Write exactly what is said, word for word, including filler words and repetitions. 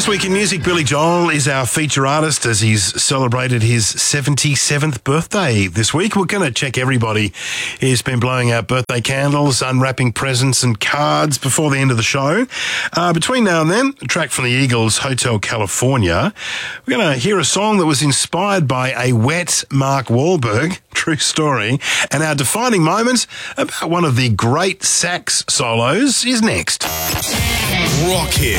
week in music, Billy Joel is our feature artist as he's celebrated his seventy-seventh birthday this week. We're going to check everybody who's been blowing out birthday candles, unwrapping presents and cards before the end of the show. Uh, between now and then, a track from the Eagles, Hotel California. We're going to hear a song that was inspired by a wet Mark Wahlberg, true story, and our defining moment about one of the great sax solos is next. Rock Hits.